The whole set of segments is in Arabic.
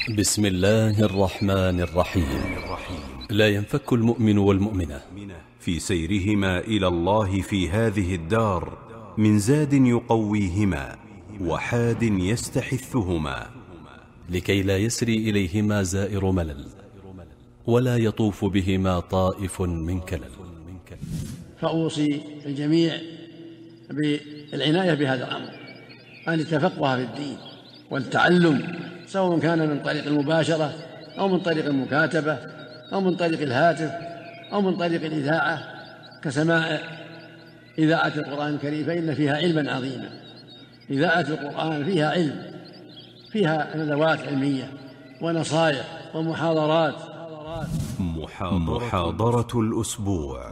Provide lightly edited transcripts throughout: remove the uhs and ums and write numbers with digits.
بسم الله الرحمن الرحيم. لا ينفك المؤمن والمؤمنة في سيرهما إلى الله في هذه الدار من زاد يقويهما وحاد يستحثهما، لكي لا يسري إليهما زائر ملل، ولا يطوف بهما طائف من كلل. فأوصي الجميع بالعناية بهذا الأمر، أن يتفقه في الدين والتعلم، سواء كان من طريق المباشرة أو من طريق المكاتبة أو من طريق الهاتف أو من طريق الإذاعة، كسماع إذاعة القرآن الكريم، فإن فيها علما عظيما. إذاعة القرآن فيها علم، فيها ندوات علمية ونصائح ومحاضرات. محاضرة الأسبوع.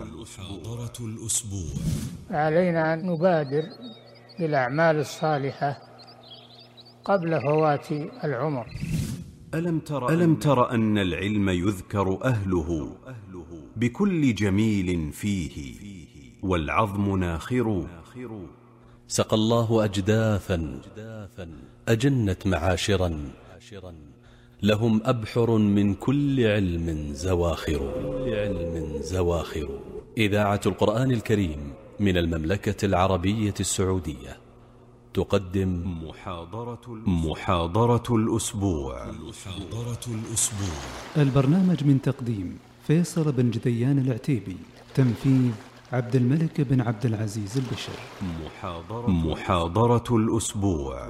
علينا أن نبادر بالأعمال الصالحة قبل فوات العمر. ألم تر أن العلم يذكر أهله بكل جميل فيه، والعظم ناخر. سقى الله أجداثا أجنت معاشرا، لهم أبحر من كل علم زواخر. إذاعة القرآن الكريم من المملكة العربية السعودية تقدم محاضرة الأسبوع. البرنامج من تقديم فيصل بن جديان العتيبي، تنفيذ عبد الملك بن عبد العزيز البشر. محاضرة الأسبوع.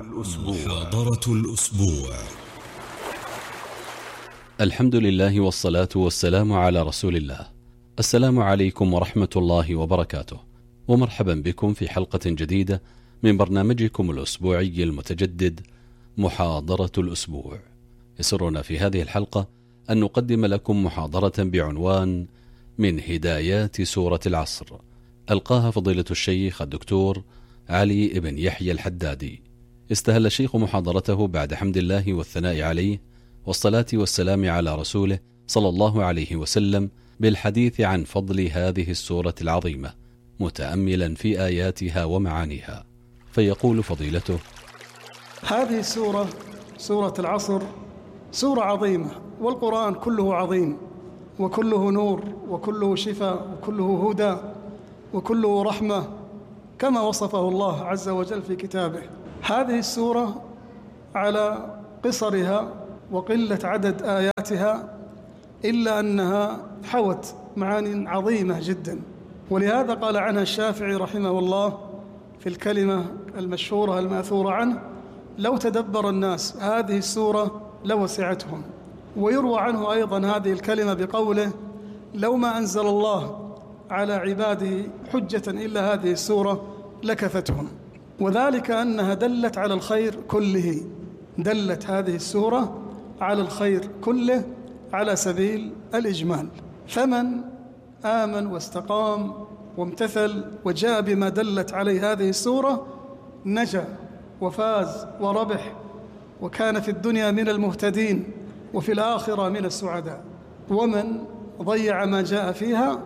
الحمد لله والصلاة والسلام على رسول الله. السلام عليكم ورحمة الله وبركاته، ومرحبا بكم في حلقة جديدة من برنامجكم الأسبوعي المتجدد محاضرة الأسبوع. يسرنا في هذه الحلقة أن نقدم لكم محاضرة بعنوان من هدايات سورة العصر، ألقاها فضيلة الشيخ الدكتور علي بن يحيى الحدادي. استهل الشيخ محاضرته بعد حمد الله والثناء عليه والصلاة والسلام على رسوله صلى الله عليه وسلم بالحديث عن فضل هذه السورة العظيمة، متأملا في آياتها ومعانيها. فيقول فضيلته: هذه السورة، سورة العصر، سورة عظيمة، والقرآن كله عظيم، وكله نور، وكله شفاء، وكله هدى، وكله رحمة، كما وصفه الله عز وجل في كتابه. هذه السورة على قصرها وقلة عدد آياتها، إلا أنها حوت معاني عظيمة جدا، ولهذا قال عنها الشافعي رحمه الله في الكلمة المشهورة الماثورة عنه: لو تدبر الناس هذه السورة لوسعتهم. ويروى عنه أيضا هذه الكلمة بقوله: لو ما أنزل الله على عباده حجة إلا هذه السورة لكفتهم. وذلك أنها دلت على الخير كله، دلت هذه السورة على الخير كله على سبيل الإجمال. فمن آمن واستقام وامتثل وجاء بما دلت عليه هذه السورة نجا وفاز وربح، وكان في الدنيا من المهتدين وفي الآخرة من السعداء. ومن ضيع ما جاء فيها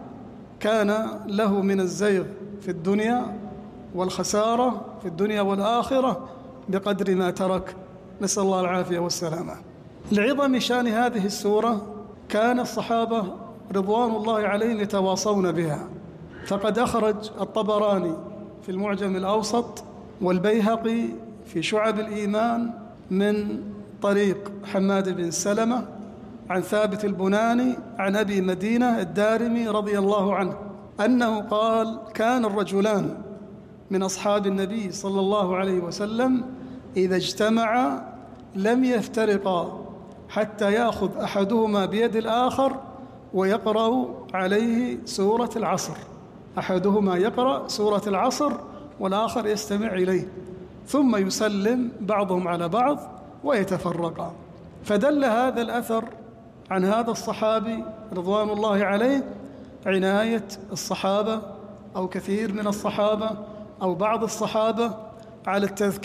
كان له من الزيغ في الدنيا والخسارة في الدنيا والآخرة بقدر ما ترك، نسأل الله العافية والسلامة. لعظم شأن هذه السورة كان الصحابة رضوان الله عليهم يتواصون بها، فقد أخرج الطبراني في المعجم الأوسط والبيهقي في شعب الإيمان من طريق حماد بن سلمة عن ثابت البناني عن أبي مدينة الدارمي رضي الله عنه أنه قال: كان الرجلان من أصحاب النبي صلى الله عليه وسلم إذا اجتمعا لم يفترقا حتى يأخذ أحدهما بيد الآخر ويقرأ عليه سورة العصر. أحدهما يقرأ سورة العصر والآخر يستمع إليه، ثم يسلم بعضهم على بعض ويتفرقا. فدل هذا الأثر عن هذا الصحابي رضوان الله عليه عناية الصحابة أو كثير من الصحابة أو بعض الصحابة على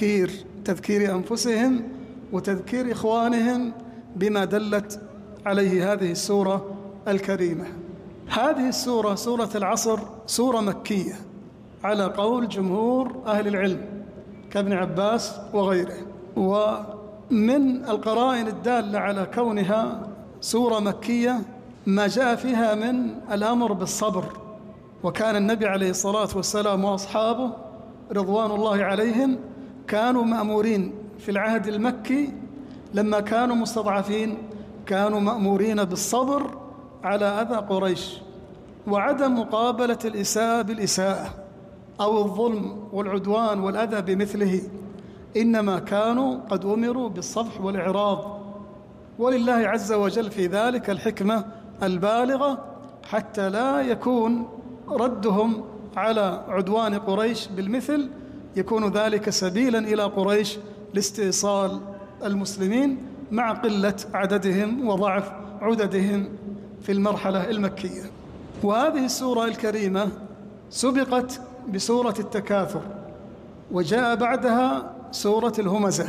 تذكير أنفسهم وتذكير إخوانهم بما دلت عليه هذه السورة الكريمة. هذه السورة، سورة العصر، سورة مكية على قول جمهور أهل العلم كابن عباس وغيره، من القرائن الدالة على كونها سورة مكية ما جاء فيها من الأمر بالصبر، وكان النبي عليه الصلاة والسلام وأصحابه رضوان الله عليهم كانوا مأمورين في العهد المكي لما كانوا مستضعفين، كانوا مأمورين بالصبر على أذى قريش وعدم مقابلة الإساءة بالإساءة أو الظلم والعدوان والأذى بمثله، إنما كانوا قد أمروا بالصفح والإعراض، ولله عز وجل في ذلك الحكمة البالغة حتى لا يكون ردهم على عدوان قريش بالمثل، يكون ذلك سبيلا إلى قريش لاستئصال المسلمين مع قلة عددهم وضعف عددهم في المرحلة المكية. وهذه السورة الكريمة سبقت بسورة التكاثر، وجاء بعدها سورة الهمزة،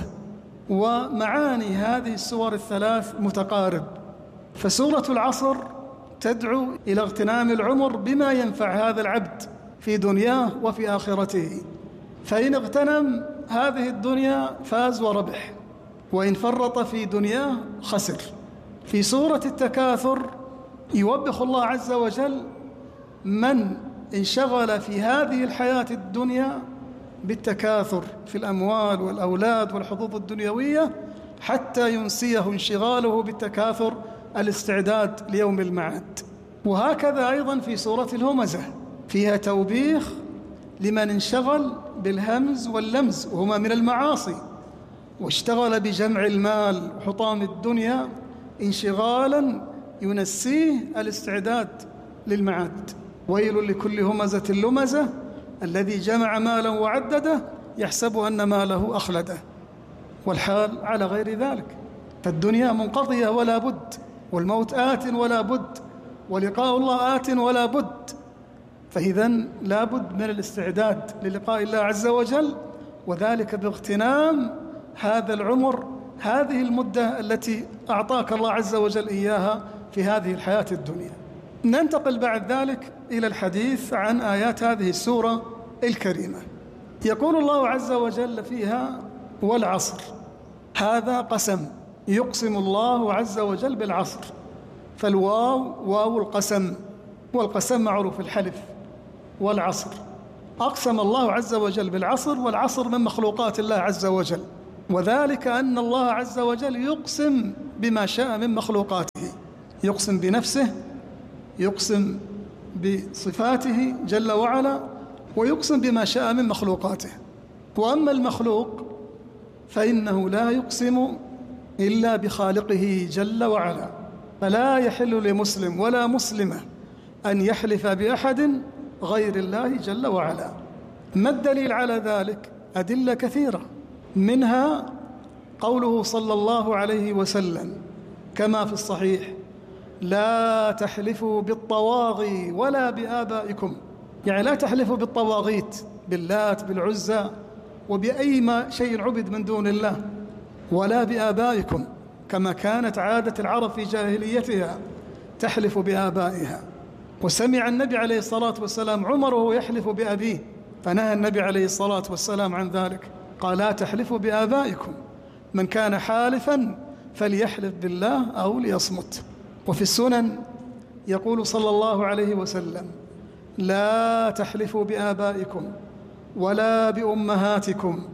ومعاني هذه السور الثلاث متقارب. فسورة العصر تدعو إلى اغتنام العمر بما ينفع هذا العبد في دنياه وفي آخرته، فإن اغتنم هذه الدنيا فاز وربح، وإن فرط في دنياه خسر. في سورة التكاثر يوبخ الله عز وجل من انشغل في هذه الحياة الدنيا بالتكاثر في الأموال والأولاد والحظوظ الدنيوية حتى ينسيه انشغاله بالتكاثر الاستعداد ليوم المعاد. وهكذا أيضا في سورة الهمزة فيها توبيخ لمن انشغل بالهمز واللمز وهما من المعاصي، واشتغل بجمع المال وحطام الدنيا انشغالا ينسيه الاستعداد للمعاد. ويل لكل همزة لمزة الذي جمع مالا وعدده يحسب أن ماله أخلده، والحال على غير ذلك. فالدنيا منقضية ولا بد، والموت آت ولا بد، ولقاء الله آت ولا بد، فإذا لا بد من الاستعداد للقاء الله عز وجل، وذلك باغتنام هذا العمر، هذه المدة التي أعطاك الله عز وجل إياها في هذه الحياة الدنيا. ننتقل بعد ذلك إلى الحديث عن آيات هذه السورة الكريمة. يقول الله عز وجل فيها: والعصر. هذا قسم، يقسم الله عز وجل بالعصر، فالواو واو القسم، والقسم معروف الحلف. والعصر أقسم الله عز وجل بالعصر، والعصر من مخلوقات الله عز وجل، وذلك أن الله عز وجل يقسم بما شاء من مخلوقاته، يقسم بنفسه، يقسم بصفاته جل وعلا، ويقسم بما شاء من مخلوقاته. وأما المخلوق فإنه لا يقسم إلا بخالقه جل وعلا، فلا يحل لمسلم ولا مسلمة أن يحلف بأحد غير الله جل وعلا. ما الدليل على ذلك؟ أدلة كثيرة، منها قوله صلى الله عليه وسلم كما في الصحيح: لا تحلفوا بالطواغي ولا بآبائكم، يعني لا تحلفوا بالطواغيت، باللات بالعزى وبأي شيء عبد من دون الله، ولا بآبائكم، كما كانت عادة العرب في جاهليتها تحلف بآبائها. وسمع النبي عليه الصلاة والسلام عمر وهو يحلف بأبيه، فنهى النبي عليه الصلاة والسلام عن ذلك، قال: لا تحلفوا بآبائكم، من كان حالفا فليحلف بالله أو ليصمت. وفي السنن يقول صلى الله عليه وسلم: لا تحلفوا بآبائكم ولا بأمهاتكم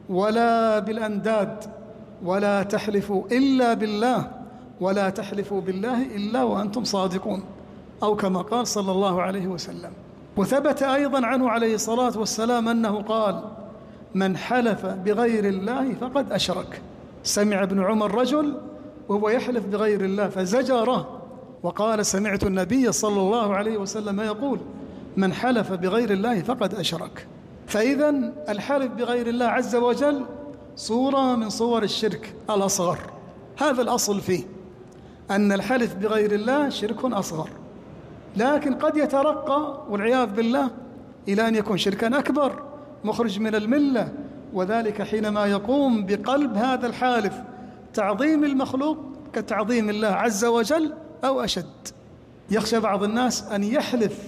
ولا بالأنداد، ولا تحلفوا إلا بالله، ولا تحلفوا بالله إلا وأنتم صادقون، أو كما قال صلى الله عليه وسلم. وثبت أيضا عنه عليه الصلاة والسلام أنه قال: من حلف بغير الله فقد أشرك. سمع ابن عمر رجل وهو يحلف بغير الله فزجره وقال: سمعت النبي صلى الله عليه وسلم يقول: من حلف بغير الله فقد أشرك. فإذا الحلف بغير الله عز وجل صورة من صور الشرك الأصغر، هذا الأصل فيه، أن الحلف بغير الله شرك أصغر، لكن قد يترقى والعياذ بالله إلى أن يكون شركا أكبر مخرج من الملة، وذلك حينما يقوم بقلب هذا الحالف تعظيم المخلوق كتعظيم الله عز وجل أو أشد. يخشى بعض الناس أن يحلف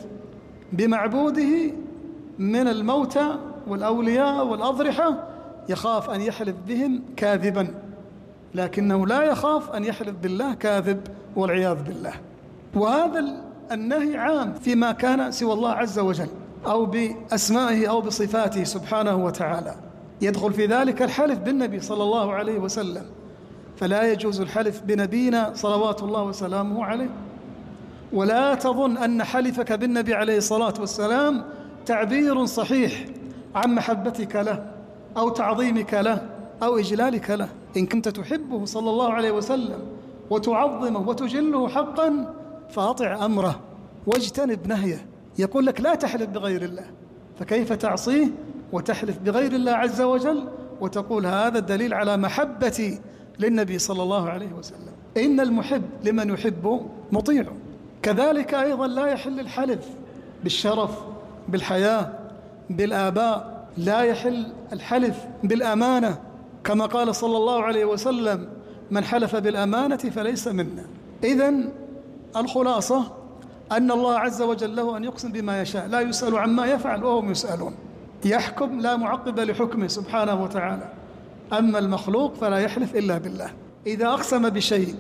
بمعبوده من الموتى والأولياء والأضرحة، يخاف أن يحلف بهم كاذبا، لكنه لا يخاف أن يحلف بالله كاذب والعياذ بالله. وهذا النهي عام فيما كان سوى الله عز وجل أو بأسمائه أو بصفاته سبحانه وتعالى. يدخل في ذلك الحلف بالنبي صلى الله عليه وسلم، فلا يجوز الحلف بنبينا صلوات الله وسلامه عليه. ولا تظن أن حلفك بالنبي عليه الصلاة والسلام تعبير صحيح عن محبتك له أو تعظيمك له أو إجلالك له. إن كنت تحبه صلى الله عليه وسلم وتعظمه وتجله حقا فأطع أمره واجتنب نهيه. يقول لك لا تحلف بغير الله، فكيف تعصيه وتحلف بغير الله عز وجل وتقول هذا الدليل على محبتي للنبي صلى الله عليه وسلم؟ إن المحب لمن يحب مطيع. كذلك أيضا لا يحل الحلف بالشرف، بالحياة، بالآباء. لا يحل الحلف بالأمانة، كما قال صلى الله عليه وسلم من حلف بالأمانة فليس منا. إذن الخلاصة أن الله عز وجل له أن يقسم بما يشاء، لا يسأل عما يفعل وهم يسألون. يحكم لا معقب لحكمه سبحانه وتعالى. أما المخلوق فلا يحلف إلا بالله. إذا أقسم بشيء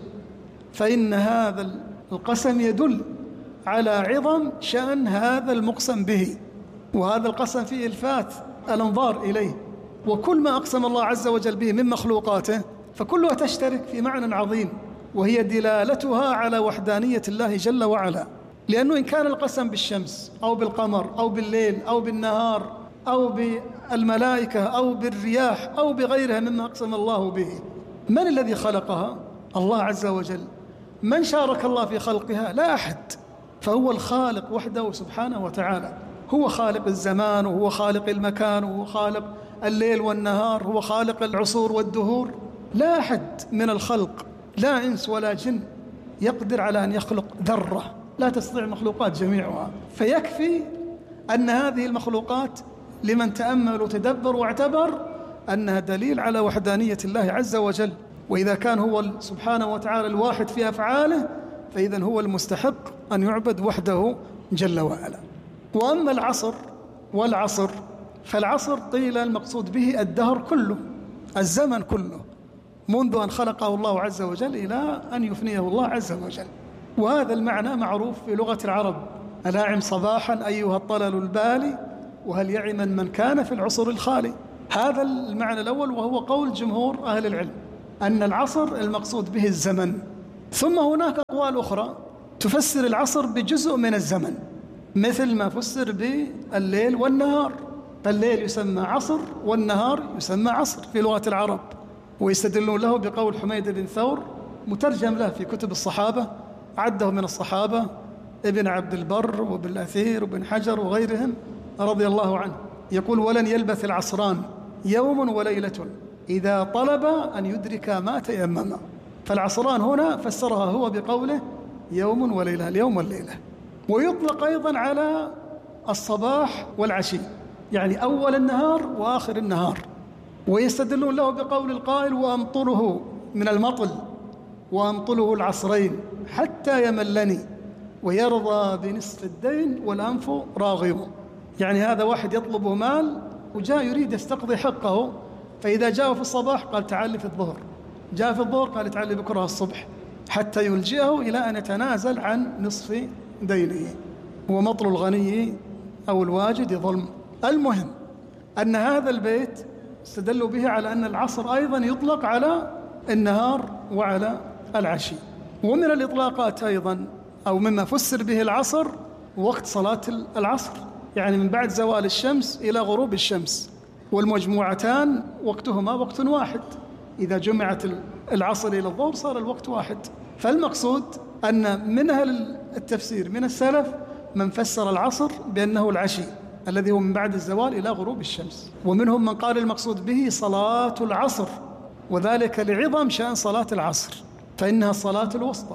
فإن هذا القسم يدل على عظم شأن هذا المقسم به، وهذا القسم فيه إلفات الأنظار إليه. وكل ما أقسم الله عز وجل به من مخلوقاته فكلها تشترك في معنى عظيم، وهي دلالتها على وحدانية الله جل وعلا. لأنه إن كان القسم بالشمس أو بالقمر أو بالليل أو بالنهار أو بالملائكة أو بالرياح أو بغيرها مما أقسم الله به، من الذي خلقها؟ الله عز وجل. من شارك الله في خلقها؟ لا أحد. فهو الخالق وحده سبحانه وتعالى. هو خالق الزمان، وهو خالق المكان، وهو خالق الليل والنهار، هو خالق العصور والدهور. لا أحد من الخلق، لا إنس ولا جن، يقدر على أن يخلق ذرة. لا تستطيع المخلوقات جميعها. فيكفي أن هذه المخلوقات لمن تأمل وتدبر واعتبر أنها دليل على وحدانية الله عز وجل. وإذا كان هو سبحانه وتعالى الواحد في أفعاله فإذن هو المستحق أن يعبد وحده جل وعلا. وأما العصر والعصر، فالعصر قيل المقصود به الدهر كله، الزمن كله، منذ أن خلقه الله عز وجل إلى أن يفنيه الله عز وجل. وهذا المعنى معروف في لغة العرب: ألاعم صباحا أيها الطلل البالي، وهل يعما من كان في العصر الخالي. هذا المعنى الأول، وهو قول جمهور أهل العلم أن العصر المقصود به الزمن. ثم هناك أقوال أخرى تفسر العصر بجزء من الزمن، مثل ما فسر بالليل والنهار. فالليل يسمى عصر والنهار يسمى عصر في لغة العرب. ويستدلون له بقول حميد بن ثور مترجم له في كتب الصحابة، عده من الصحابة ابن عبد البر وابن الأثير وابن حجر وغيرهم رضي الله عنه، يقول: ولن يلبث العصران يوم وليلة إذا طلب أن يدرك ما تيمم. فالعصران هنا فسرها هو بقوله يوم وليلة، اليوم والليلة. ويطلق أيضا على الصباح والعشي، يعني أول النهار وآخر النهار. ويستدلون له بقول القائل: وأمطره من المطل وأمطله العصرين حتى يملني ويرضى بنصف الدين والأنف راغم. يعني هذا واحد يطلب مال وجاء يريد يستقضي حقه، فإذا جاء في الصباح قال تعال في الظهر، جاء في الظهر قال تعال بكرة الصبح، حتى يلجئه إلى أن يتنازل عن نصف دينه. ومطل الغني أو الواجد ظلم. المهم أن هذا البيت استدلوا به على أن العصر أيضا يطلق على النهار وعلى العشي. ومن الإطلاقات أيضا أو مما فسر به العصر وقت صلاة العصر، يعني من بعد زوال الشمس إلى غروب الشمس، والمجموعتان وقتهما وقت واحد. إذا جمعت العصر إلى الظهر صار الوقت واحد. فالمقصود أن من أهل التفسير من السلف من فسر العصر بأنه العشي الذي هو من بعد الزوال إلى غروب الشمس، ومنهم من قال المقصود به صلاة العصر، وذلك لعظم شأن صلاة العصر فإنها الصلاة الوسطى.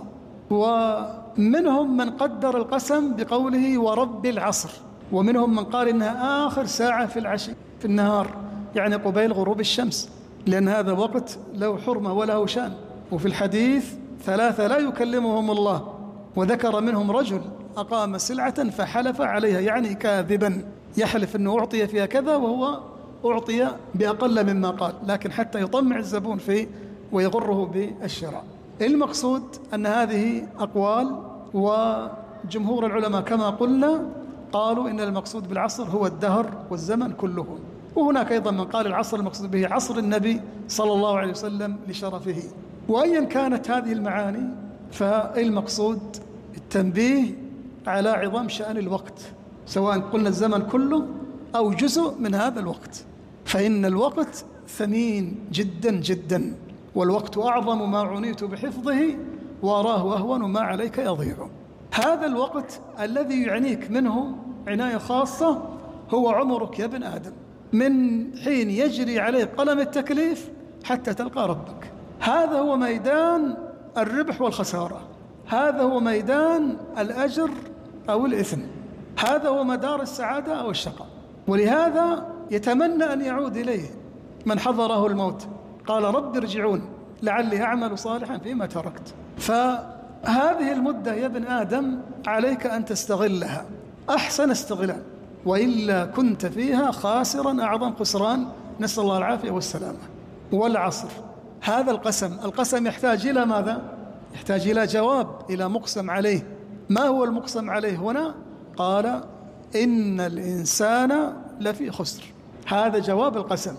ومنهم من قدر القسم بقوله ورب العصر، ومنهم من قال إنها آخر ساعة في العشي في النهار، يعني قبيل غروب الشمس، لأن هذا وقت له حرمة وله شأن. وفي الحديث 3 لا يكلمهم الله، وذكر منهم رجل أقام سلعة فحلف عليها، يعني كاذبا، يحلف أنه أعطي فيها كذا وهو أعطي بأقل مما قال، لكن حتى يطمع الزبون في ويغره بالشراء. المقصود أن هذه أقوال، وجمهور العلماء كما قلنا قالوا إن المقصود بالعصر هو الدهر والزمن كله. وهناك أيضا من قال العصر المقصود به عصر النبي صلى الله عليه وسلم لشرفه. وأيا كانت هذه المعاني فالمقصود التنبيه على عظم شأن الوقت، سواء قلنا الزمن كله أو جزء من هذا الوقت، فإن الوقت ثمين جدا جدا، والوقت أعظم ما عنيت بحفظه وأراه أهون ما عليك يضيع. هذا الوقت الذي يعنيك منه عناية خاصة هو عمرك يا ابن آدم، من حين يجري عليه قلم التكليف حتى تلقى ربك. هذا هو ميدان الربح والخسارة، هذا هو ميدان الأجر أو الإثم، هذا هو مدار السعادة أو الشقاء. ولهذا يتمنى أن يعود إليه من حضره الموت، قال رب ارجعون لعلي أعمل صالحا فيما تركت. فهذه المدة يا ابن آدم عليك أن تستغلها أحسن استغلال، وإلا كنت فيها خاسرا أعظم خسران، نسأل الله العافية والسلامة. والعصر هذا القسم يحتاج إلى ماذا؟ يحتاج إلى جواب، إلى مقسم عليه. ما هو المقسم عليه هنا؟ قال إن الإنسان لفي خسر. هذا جواب القسم.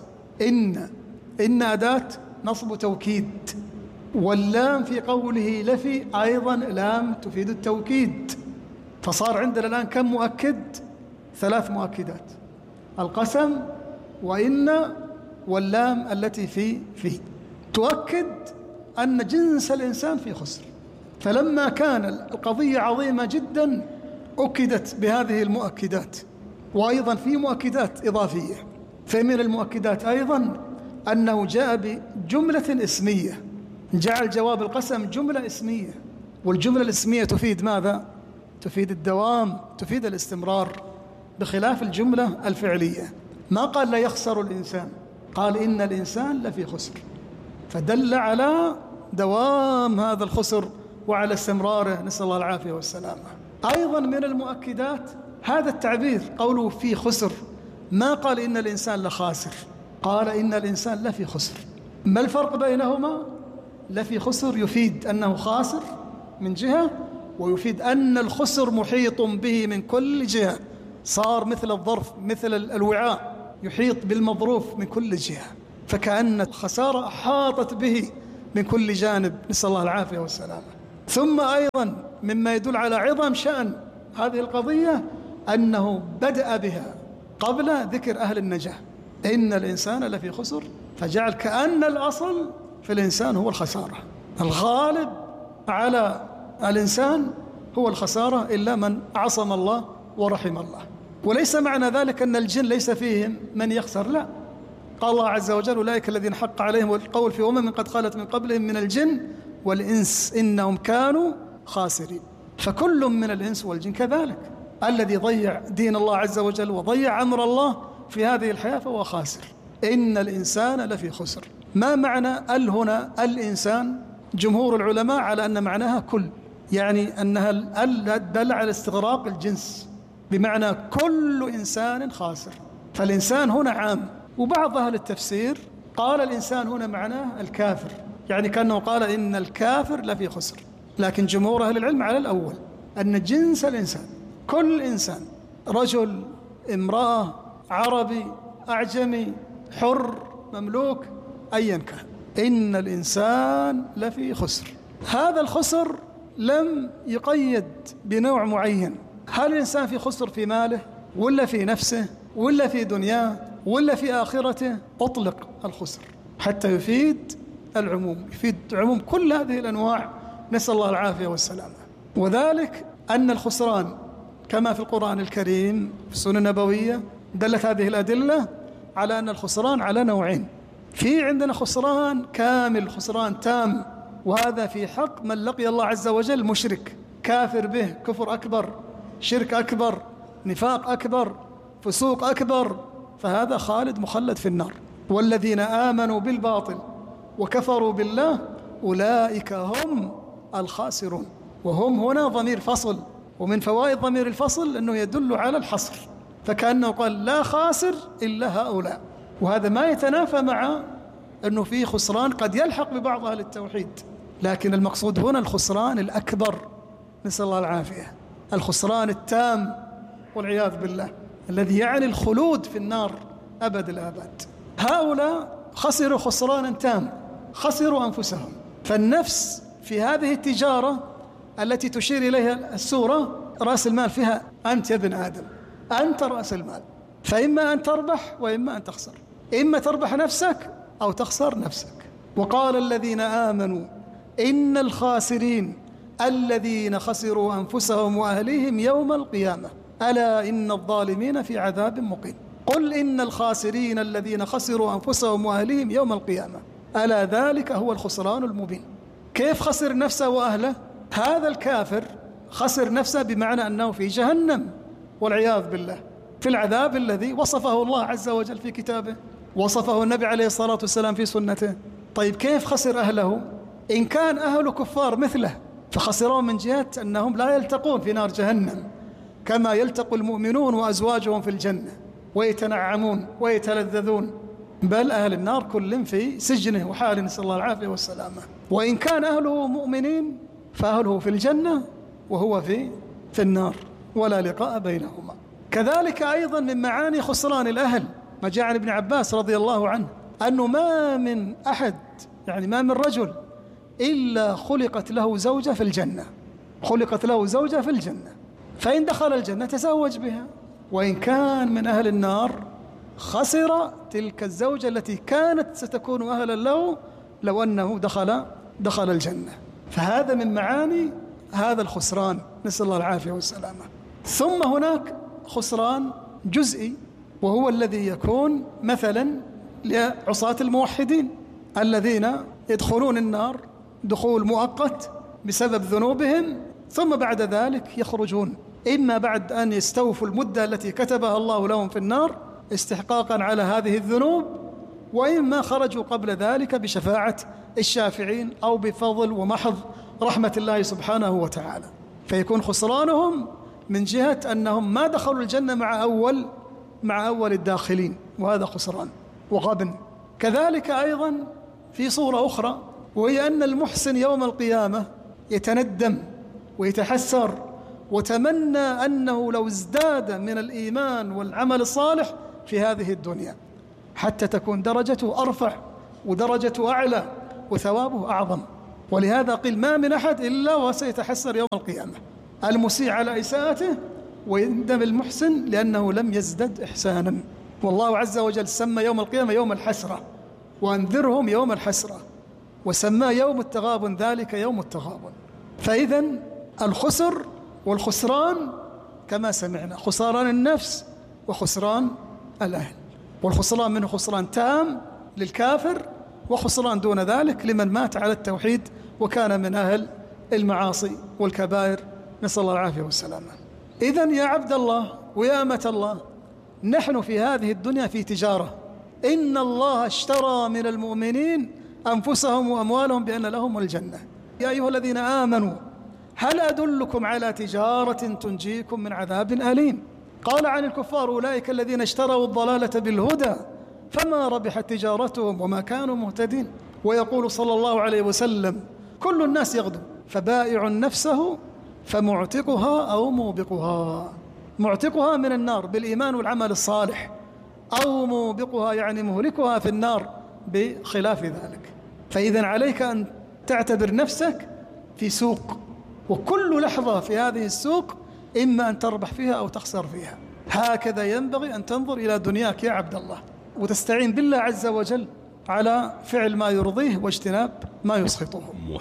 إن أداة نصب توكيد، واللام في قوله لفي أيضا لام تفيد التوكيد، فصار عندنا الآن كم مؤكد؟ 3 مؤكدات: القسم وإن واللام التي في تؤكد أن جنس الإنسان في خسر. فلما كان القضية عظيمة جدا أكدت بهذه المؤكدات، وأيضا في مؤكدات إضافية. فمن المؤكدات أيضا أنه جاء بجملة اسمية، جعل جواب القسم جملة اسمية، والجملة الاسمية تفيد ماذا؟ تفيد الدوام، تفيد الاستمرار، بخلاف الجملة الفعلية. ما قال لا يخسر الإنسان، قال إن الإنسان لفي خسر، فدل على دوام هذا الخسر وعلى استمراره، نسأل الله العافية والسلامة. أيضا من المؤكدات هذا التعبير، قوله في خسر، ما قال إن الإنسان لخاسر، قال إن الإنسان لفي خسر. ما الفرق بينهما؟ لفي خسر يفيد أنه خاسر من جهة، ويفيد أن الخسر محيط به من كل جهة، صار مثل الظرف، مثل الوعاء يحيط بالمظروف من كل جهة، فكأن الخسارة أحاطت به من كل جانب، نسأل الله العافية والسلامة. ثم أيضا مما يدل على عظم شأن هذه القضية أنه بدأ بها قبل ذكر أهل النجاة، إن الإنسان لفي خسر، فجعل كأن الأصل في الإنسان هو الخسارة، الغالب على الإنسان هو الخسارة إلا من عصم الله ورحم الله. وليس معنى ذلك أن الجن ليس فيهم من يخسر، لا. قال الله عز وجل أولئك الذين حق عليهم القول في أمم قد خلت من قبلهم من الجن والإنس إنهم كانوا خاسرين. فكل من الإنس والجن كذلك، الذي ضيع دين الله عز وجل وضيع أمر الله في هذه الحياة فهو خاسر. إن الإنسان لفي خسر. ما معنى هنا الإنسان؟ جمهور العلماء على أن معناها كل، يعني أنها دل على استغراق الجنس، بمعنى كل إنسان خاسر، فالإنسان هنا عام. وبعض أهل التفسير قال الإنسان هنا معناه الكافر، يعني كأنه قال إن الكافر لفي خسر، لكن جمهور أهل العلم على الأول، أن جنس الإنسان كل إنسان، رجل، امرأة، عربي، أعجمي، حر، مملوك، أيا كان، إن الإنسان لفي خسر. هذا الخسر لم يقيد بنوع معين، هل الإنسان في خسر في ماله ولا في نفسه ولا في دنياه ولا في آخرته؟ أطلق الخسر حتى يفيد العموم، يفيد عموم كل هذه الأنواع، نسأل الله العافية والسلامة. وذلك أن الخسران كما في القرآن الكريم في السنة النبوية دلت هذه الأدلة على أن الخسران على نوعين. في عندنا خسران كامل، خسران تام، وهذا في حق من لقي الله عز وجل مشرك، كافر به، كفر أكبر، شرك أكبر، نفاق أكبر، فسوق أكبر، فهذا خالد مخلد في النار. والذين آمنوا بالباطل وكفروا بالله أولئك هم الخاسرون. وهم هنا ضمير فصل، ومن فوائد ضمير الفصل أنه يدل على الحصر، فكأنه قال لا خاسر إلا هؤلاء، وهذا ما يتنافى مع أنه في خسران قد يلحق ببعض أهل التوحيد، لكن المقصود هنا الخسران الأكبر، نسأل الله العافية، الخسران التام والعياذ بالله، الذي يعني الخلود في النار أبد الآباد. هؤلاء خسروا خسرانا تام، خسروا أنفسهم. فالنفس في هذه التجارة التي تشير إليها السورة رأس المال فيها أنت يا ابن آدم، أنت رأس المال، فإما أن تربح وإما أن تخسر، إما تربح نفسك أو تخسر نفسك. وقال الذين آمنوا إن الخاسرين الذين خسروا أنفسهم وأهليهم يوم القيامة ألا إن الظالمين في عذاب مقيم. قل إن الخاسرين الذين خسروا أنفسهم وأهليهم يوم القيامة ألا ذلك هو الخسران المبين. كيف خسر نفسه وأهله؟ هذا الكافر خسر نفسه بمعنى أنه في جهنم والعياذ بالله، في العذاب الذي وصفه الله عز وجل في كتابه، وصفه النبي عليه الصلاة والسلام في سنته. طيب كيف خسر أهله؟ إن كان أهل كفار مثله فخسرون من جهة أنهم لا يلتقون في نار جهنم كما يلتقي المؤمنون وأزواجهم في الجنة ويتنعمون ويتلذذون، بل أهل النار كل في سجنه وحال، نسأل الله العافية والسلامة. وإن كان أهله مؤمنين فأهله في الجنة وهو في النار، ولا لقاء بينهما. كذلك أيضا من معاني خسران الأهل ما جاء عن ابن عباس رضي الله عنه أنه ما من أحد، يعني ما من رجل إلا خلقت له زوجة في الجنة، خلقت له زوجة في الجنة، فإن دخل الجنة تزوج بها، وإن كان من أهل النار خسر تلك الزوجة التي كانت ستكون أهلا له لو أنه دخل الجنة. فهذا من معاني هذا الخسران، نسأل الله العافية والسلامة. ثم هناك خسران جزئي، وهو الذي يكون مثلا لعصاة الموحدين الذين يدخلون النار دخول مؤقت بسبب ذنوبهم، ثم بعد ذلك يخرجون، إما بعد أن يستوفوا المدة التي كتبها الله لهم في النار استحقاقا على هذه الذنوب، وإما خرجوا قبل ذلك بشفاعة الشافعين أو بفضل ومحض رحمة الله سبحانه وتعالى. فيكون خسرانهم من جهة أنهم ما دخلوا الجنة مع أول الداخلين، وهذا خسران وغبن. كذلك أيضا في صورة أخرى، وهي أن المحسن يوم القيامة يتندم ويتحسر وتمنى أنه لو ازداد من الإيمان والعمل الصالح في هذه الدنيا حتى تكون درجته أرفع ودرجته أعلى وثوابه أعظم. ولهذا قيل ما من أحد إلا وسيتحسر يوم القيامة، المسيء على إساءته ويندم المحسن لأنه لم يزدد إحسانا. والله عز وجل سمى يوم القيامة يوم الحسرة، وأنذرهم يوم الحسرة، وسمى يوم التغابن ذلك يوم التغابن. فإذا الخسر والخسران كما سمعنا خسران النفس وخسران الأهل، والخسران منه خسران تام للكافر، وخسران دون ذلك لمن مات على التوحيد وكان من أهل المعاصي والكبائر، نسأل الله العافية والسلامة. إذن يا عبد الله ويا أمة الله، نحن في هذه الدنيا في تجارة، إن الله اشترى من المؤمنين أنفسهم وأموالهم بأن لهم الجنة. يا أيها الذين آمنوا هل أدلكم على تجارة تنجيكم من عذاب أليم؟ قال عن الكفار أولئك الذين اشتروا الضلالة بالهدى فما ربحت تجارتهم وما كانوا مهتدين. ويقول صلى الله عليه وسلم كل الناس يغدو فبائع نفسه فمعتقها أو موبقها، معتقها من النار بالإيمان والعمل الصالح، أو موبقها يعني مهلكها في النار بخلاف ذلك. فإذا عليك أن تعتبر نفسك في سوق، وكل لحظة في هذه السوق إما أن تربح فيها أو تخسر فيها. هكذا ينبغي أن تنظر إلى دنياك يا عبد الله، وتستعين بالله عز وجل على فعل ما يرضيه واجتناب ما يسخطه.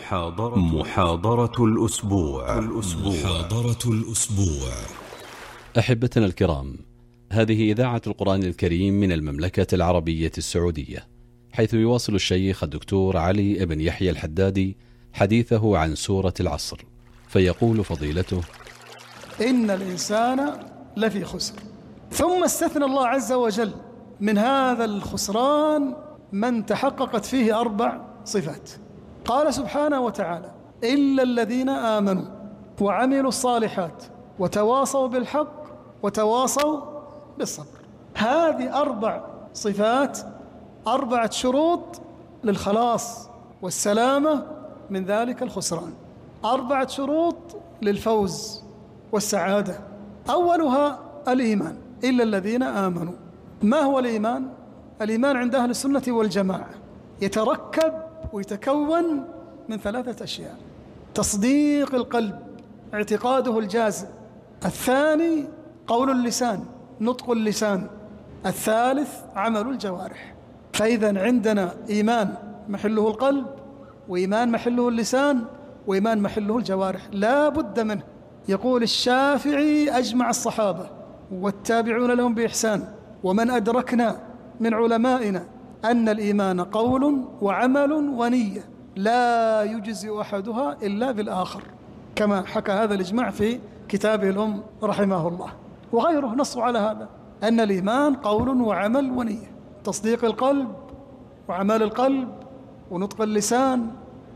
محاضرة الأسبوع. محاضرة الأسبوع. أحبتنا الكرام، هذه إذاعة القرآن الكريم من المملكة العربية السعودية، حيث يواصل الشيخ الدكتور علي بن يحيى الحدادي حديثه عن سورة العصر، فيقول فضيلته: إن الإنسان لفي خسر. ثم استثنى الله عز وجل من هذا الخسران من تحققت فيه 4 صفات. قال سبحانه وتعالى: إلا الذين آمنوا وعملوا الصالحات وتواصوا بالحق وتواصوا بالصبر. هذه 4 صفات، 4 شروط للخلاص والسلامة من ذلك الخسران. 4 شروط للفوز والسعادة. أولها الإيمان، إلا الذين آمنوا. ما هو الإيمان؟ الإيمان عند أهل السنة والجماعة يتركب ويتكون من 3 أشياء: تصديق القلب، اعتقاده الجازم. الثاني قول اللسان، نطق اللسان. الثالث عمل الجوارح. فإذا عندنا إيمان محله القلب، وإيمان محله اللسان، وإيمان محله الجوارح، لا بد منه. يقول الشافعي: أجمع الصحابة والتابعون لهم بإحسان ومن أدركنا من علمائنا أن الإيمان قول وعمل ونية، لا يجزئ أحدها إلا بالآخر، كما حكى هذا الإجماع في كتابه الأم رحمه الله. وغيره نص على هذا، أن الإيمان قول وعمل ونية، تصديق القلب وعمل القلب ونطق اللسان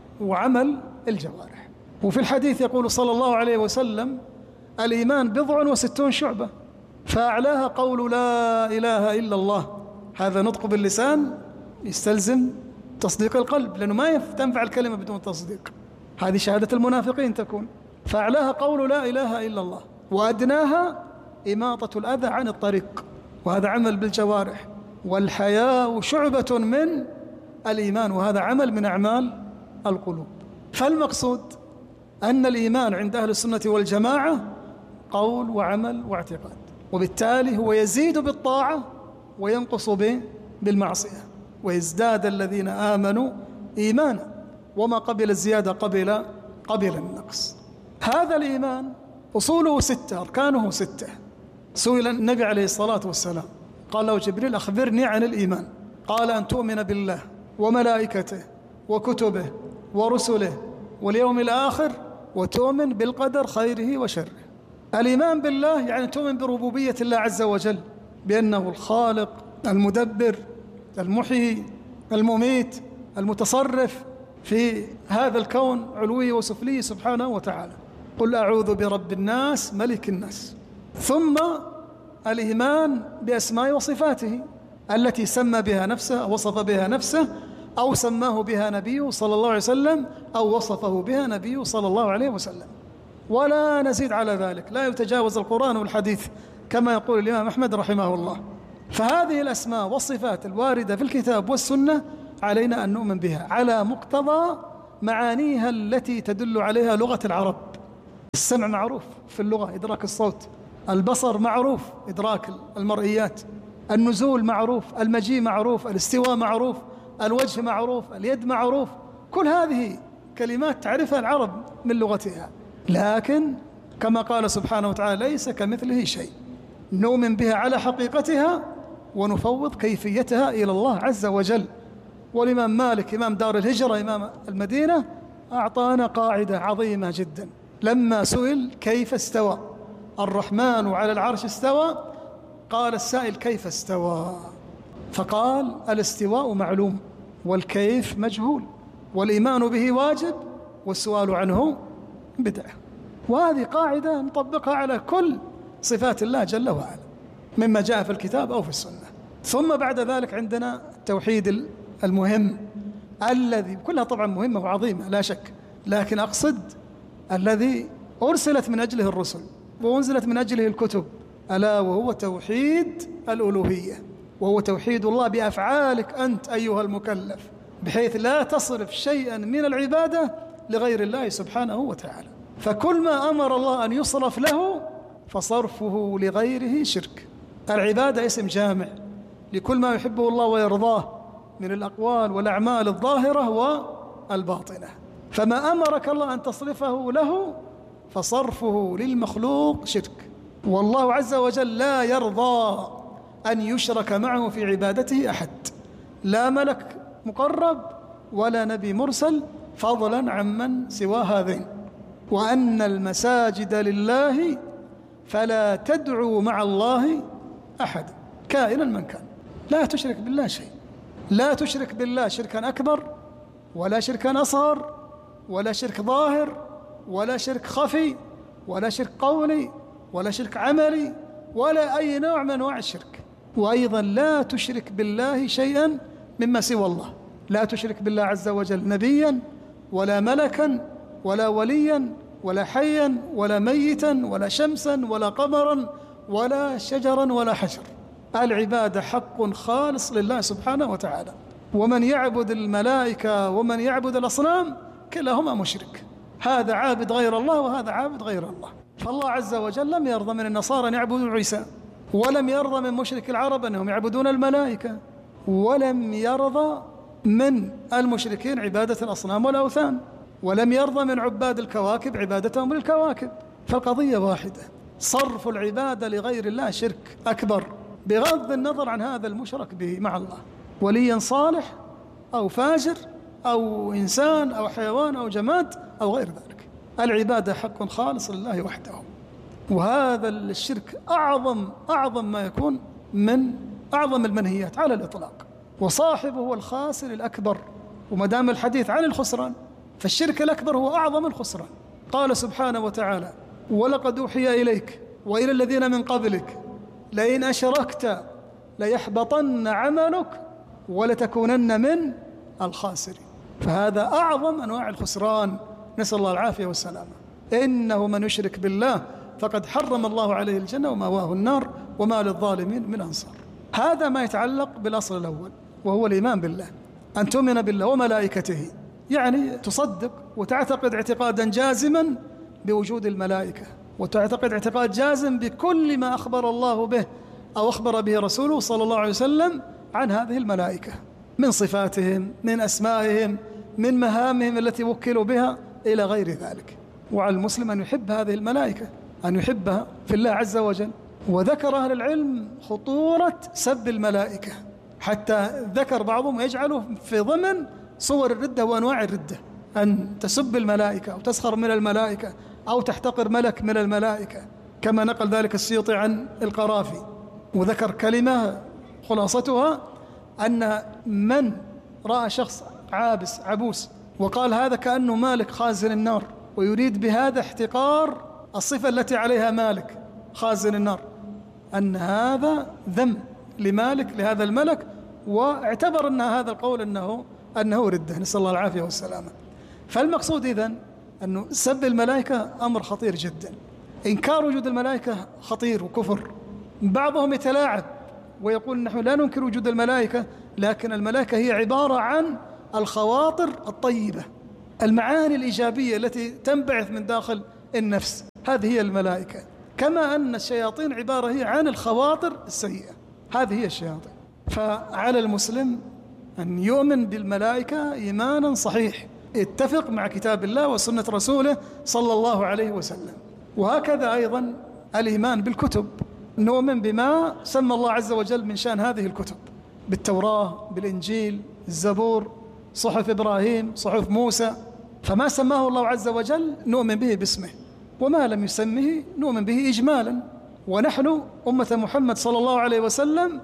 وعمل الجوارح. وفي الحديث يقول صلى الله عليه وسلم: الإيمان 60 شعبة، فأعلاها قول لا إله إلا الله. هذا نطق باللسان يستلزم تصديق القلب، لأنه ما تنفع الكلمة بدون تصديق، هذه شهادة المنافقين تكون. فأعلاها قول لا إله إلا الله، وأدناها إماطة الأذى عن الطريق، وهذا عمل بالجوارح. والحياء شعبة من الإيمان، وهذا عمل من أعمال القلوب. فالمقصود أن الإيمان عند أهل السنة والجماعة قول وعمل واعتقاد، وبالتالي هو يزيد بالطاعة وينقص بالمعصية. ويزداد الذين آمنوا إيمانا، وما قبل الزيادة قبل النقص. هذا الإيمان أصوله 6، أركانه 6. سئل النبي عليه الصلاة والسلام، قال له جبريل: أخبرني عن الإيمان. قال: أن تؤمن بالله وملائكته وكتبه ورسله واليوم الآخر، وتؤمن بالقدر خيره وشره. الإيمان بالله يعني تؤمن بربوبية الله عز وجل، بأنه الخالق المدبر المحيي المميت المتصرف في هذا الكون علوي وسفلي سبحانه وتعالى. قل أعوذ برب الناس ملك الناس. ثم الإيمان بأسماء وصفاته التي سمى بها نفسه أو وصف بها نفسه، أو سماه بها نبيه صلى الله عليه وسلم، أو وصفه بها نبيه صلى الله عليه وسلم، ولا نزيد على ذلك، لا يتجاوز القرآن والحديث كما يقول الإمام أحمد رحمه الله. فهذه الأسماء والصفات الواردة في الكتاب والسنة علينا أن نؤمن بها على مقتضى معانيها التي تدل عليها لغة العرب. السمع معروف في اللغة، إدراك الصوت. البصر معروف، إدراك المرئيات. النزول معروف، المجيء معروف، الاستواء معروف، الوجه معروف، اليد معروف. كل هذه كلمات تعرفها العرب من لغتها، لكن كما قال سبحانه وتعالى: ليس كمثله شيء. نؤمن بها على حقيقتها ونفوض كيفيتها إلى الله عز وجل. والإمام مالك إمام دار الهجرة إمام المدينة أعطانا قاعدة عظيمة جدا لما سئل كيف استوى الرحمن على العرش استوى، قال السائل: كيف استوى؟ فقال: الاستواء معلوم والكيف مجهول، والإيمان به واجب والسؤال عنه بدعة. وهذه قاعدة نطبقها على كل صفات الله جل وعلا مما جاء في الكتاب أو في السنة. ثم بعد ذلك عندنا التوحيد المهم، الذي كلها طبعا مهمة وعظيمة لا شك، لكن أقصد الذي أرسلت من أجله الرسل وأنزلت من أجله الكتب، ألا وهو توحيد الألوهية، وهو توحيد الله بأفعالك أنت أيها المكلف، بحيث لا تصرف شيئا من العبادة لغير الله سبحانه وتعالى. فكل ما أمر الله أن يصرف له فصرفه لغيره شرك. العبادة اسم جامع لكل ما يحبه الله ويرضاه من الأقوال والأعمال الظاهرة والباطنة. فما أمرك الله أن تصرفه له فصرفه للمخلوق شرك. والله عز وجل لا يرضى أن يشرك معه في عبادته أحد، لا ملك مقرب ولا نبي مرسل، فضلا عمن سوى هذين. وأن المساجد لله فلا تدعوا مع الله أحد كائنا من كان. لا تشرك بالله شيء، لا تشرك بالله شركا أكبر ولا شركا أصغر ولا شرك ظاهر ولا شرك خفي ولا شرك قولي ولا شرك عملي ولا أي نوع من أنواع الشرك. وأيضا لا تشرك بالله شيئا مما سوى الله، لا تشرك بالله عز وجل نبيا ولا ملكا ولا وليا ولا حيا ولا ميتا ولا شمسا ولا قمرا ولا شجرا ولا حجر. العبادة حق خالص لله سبحانه وتعالى، ومن يعبد الملائكة ومن يعبد الأصنام كلاهما مشرك، هذا عابد غير الله وهذا عابد غير الله. فالله عز وجل لم يرضى من النصارى أن يعبدوا عيسى، ولم يرضى من مشرك العرب أنهم يعبدون الملائكة، ولم يرضى من المشركين عبادة الأصنام والأوثان، ولم يرضى من عباد الكواكب عبادتهم للكواكب. فالقضية واحدة، صرف العبادة لغير الله شرك أكبر، بغض النظر عن هذا المشرك به مع الله، وليا صالح أو فاجر أو إنسان أو حيوان أو جماد أو غير ذلك. العبادة حق خالص لله وحده، وهذا الشرك أعظم ما يكون من أعظم المنهيات على الإطلاق، وصاحبه هو الخاسر الأكبر. وما دام الحديث عن الخسران فالشرك الأكبر هو أعظم الخسران. قال سبحانه وتعالى: ولقد أوحي إليك وإلى الذين من قبلك لئن أشركت ليحبطن عملك ولتكونن من الخاسرين. فهذا أعظم أنواع الخسران، نسأل الله العافية والسلامة. إنه من يشرك بالله فقد حرم الله عليه الجنة ومأواه النار وما للظالمين من أنصار. هذا ما يتعلق بالأصل الأول، وهو الإيمان بالله، أن تؤمن بالله وملائكته، يعني تصدق وتعتقد اعتقادا جازما بوجود الملائكة، وتعتقد اعتقاد جازم بكل ما أخبر الله به أو أخبر به رسوله صلى الله عليه وسلم عن هذه الملائكة من صفاتهم، من أسمائهم، من مهامهم التي وكلوا بها إلى غير ذلك. وعلى المسلم أن يحب هذه الملائكة، أن يحبها في الله عز وجل. وذكر أهل العلم خطورة سب الملائكة، حتى ذكر بعضهم يجعله في ضمن صور الردة وأنواع الردة، أن تسب الملائكة أو تسخر من الملائكة أو تحتقر ملك من الملائكة، كما نقل ذلك السيوطي عن القرافي. وذكر كلمة خلاصتها أن من رأى شخص عابس عبوس وقال هذا كأنه مالك خازن النار، ويريد بهذا احتقار الصفة التي عليها مالك خازن النار، أن هذا ذم لمالك لهذا الملك، واعتبر أن هذا القول أنه ردة، نسأل الله العافية والسلامة. فالمقصود إذن أنه سب الملائكة أمر خطير جدا. إنكار وجود الملائكة خطير وكفر. بعضهم يتلاعب ويقول نحن لا ننكر وجود الملائكة، لكن الملائكة هي عبارة عن الخواطر الطيبة، المعاني الإيجابية التي تنبعث من داخل النفس، هذه هي الملائكة. كما أن الشياطين عبارة هي عن الخواطر السيئة، هذه هي الشياطين. فعلى المسلم أن يؤمن بالملائكة إيمانا صحيح اتفق مع كتاب الله وسنة رسوله صلى الله عليه وسلم. وهكذا أيضا الإيمان بالكتب، نؤمن بما سمى الله عز وجل من شأن هذه الكتب، بالتوراة، بالإنجيل، الزبور، صحف إبراهيم، صحف موسى. فما سماه الله عز وجل نؤمن به باسمه، وما لم يسمه نؤمن به إجمالا. ونحن أمة محمد صلى الله عليه وسلم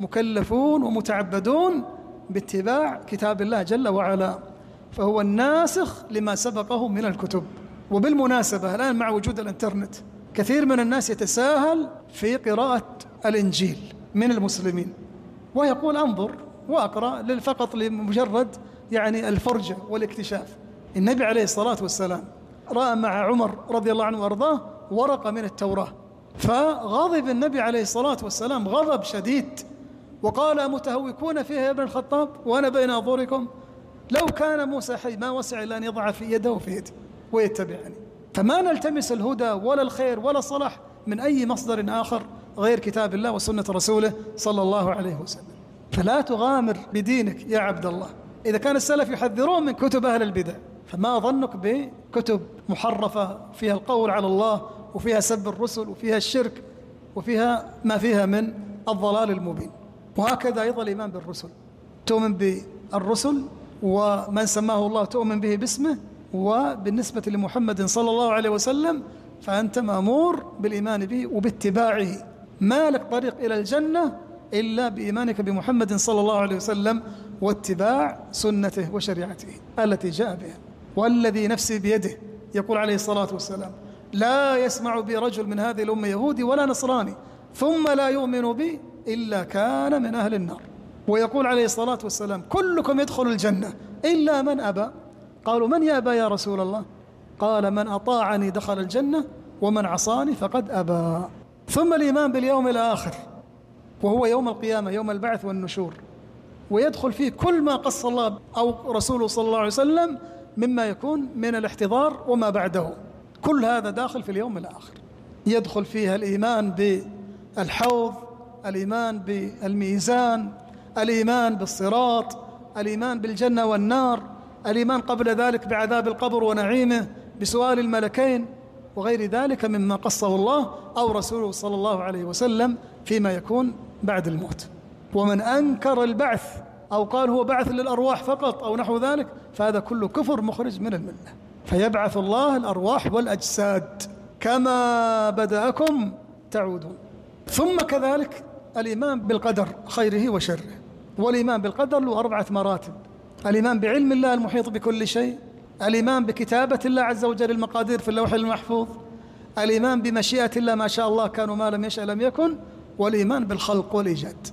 مكلفون ومتعبدون باتباع كتاب الله جل وعلا، فهو الناسخ لما سبقه من الكتب. وبالمناسبة الآن مع وجود الإنترنت كثير من الناس يتساهل في قراءة الإنجيل من المسلمين، ويقول أنظر وأقرأ فقط لمجرد يعني الفرجة والاكتشاف. النبي عليه الصلاة والسلام رأى مع عمر رضي الله عنه وأرضاه ورقة من التوراة، فغضب النبي عليه الصلاة والسلام غضب شديد وقال: متهوكون فيها يا ابن الخطاب وأنا بين أظهركم، لو كان موسى حي ما وسع إلا أن يضع في يده في يدي ويتبعني. فما نلتمس الهدى ولا الخير ولا الصلاح من أي مصدر آخر غير كتاب الله وسنة رسوله صلى الله عليه وسلم. فلا تغامر بدينك يا عبد الله. إذا كان السلف يحذرون من كتب أهل البدع، فما ظنك بكتب محرفة فيها القول على الله وفيها سب الرسل وفيها الشرك وفيها ما فيها من الضلال المبين. وهكذا أيضا الإيمان بالرسل، تؤمن بالرسل ومن سماه الله تؤمن به باسمه. وبالنسبة لمحمد صلى الله عليه وسلم فأنت مأمور بالإيمان به وباتباعه، ما لك طريق إلى الجنة إلا بإيمانك بمحمد صلى الله عليه وسلم واتباع سنته وشريعته التي جاء بها. والذي نفسي بيده، يقول عليه الصلاة والسلام: لا يسمع بي رجل من هذه الأمة يهودي ولا نصراني ثم لا يؤمن بي إلا كان من أهل النار. ويقول عليه الصلاة والسلام: كلكم يدخل الجنة إلا من أبى. قالوا: من يأبى يا رسول الله؟ قال: من أطاعني دخل الجنة ومن عصاني فقد أبى. ثم الإيمان باليوم الآخر، وهو يوم القيامة، يوم البعث والنشور، ويدخل فيه كل ما قص الله أو رسوله صلى الله عليه وسلم مما يكون من الاحتضار وما بعده، كل هذا داخل في اليوم الآخر. يدخل فيها الإيمان بالحوض، الإيمان بالميزان، الإيمان بالصراط، الإيمان بالجنة والنار، الإيمان قبل ذلك بعذاب القبر ونعيمه، بسؤال الملكين، وغير ذلك مما قصه الله أو رسوله صلى الله عليه وسلم فيما يكون بعد الموت. ومن أنكر البعث أو قال هو بعث للأرواح فقط أو نحو ذلك فهذا كله كفر مخرج من الملة. فيبعث الله الأرواح والأجساد كما بدأكم تعودون. ثم كذلك الإيمان بالقدر خيره وشره. والإيمان بالقدر له 4 مراتب: الإيمان بعلم الله المحيط بكل شيء، الإيمان بكتابة الله عز وجل المقادير في اللوح المحفوظ، الإيمان بمشيئة الله ما شاء الله كان وما لم يشأ لم يكن، والإيمان بالخلق والإيجاد.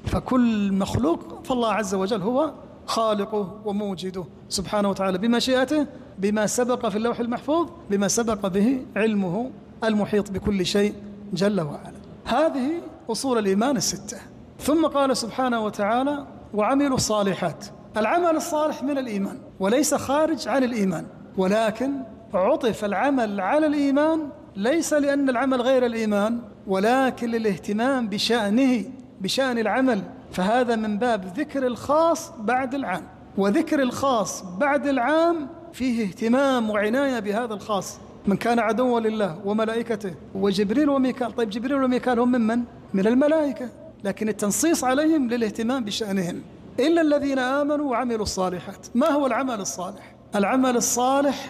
فكل مخلوق فالله عز وجل هو خالقه وموجده سبحانه وتعالى بمشيئته، بما سبق في اللوح المحفوظ، بما سبق به علمه المحيط بكل شيء جل وعلا. هذه أصول الإيمان 6. ثم قال سبحانه وتعالى: وعملوا الصالحات. العمل الصالح من الإيمان وليس خارج عن الإيمان، ولكن عطف العمل على الإيمان ليس لأن العمل غير الإيمان، ولكن للاهتمام بشأنه، بشأن العمل. فهذا من باب ذكر الخاص بعد العام، وذكر الخاص بعد العام فيه اهتمام وعناية بهذا الخاص. من كان عدوا لله وملائكته وجبريل وميكال. طيب جبريل وميكال هم من الملائكة، لكن التنصيص عليهم للاهتمام بشأنهم. إلا الذين آمنوا وعملوا الصالحات. ما هو العمل الصالح؟ العمل الصالح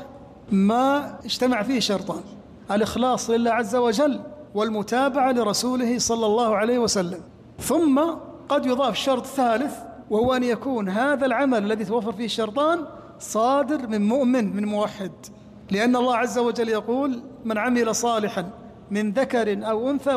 ما اجتمع فيه شرطان: الإخلاص لله عز وجل، والمتابعة لرسوله صلى الله عليه وسلم. ثم قد يضاف شرط ثالث، وهو أن يكون هذا العمل الذي توفر فيه الشرطان صادر من مؤمن، من موحد. لأن الله عز وجل يقول: من عمل صالحا من ذكر أو أنثى